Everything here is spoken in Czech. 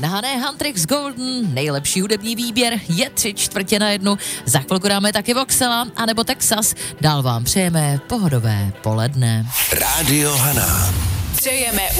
Na Hané Huntrix Golden nejlepší hudební výběr je 3/4 Za chvilku dáme taky Voxela, anebo Texas. Dál vám přejeme pohodové poledne. Rádio Haná. Přejeme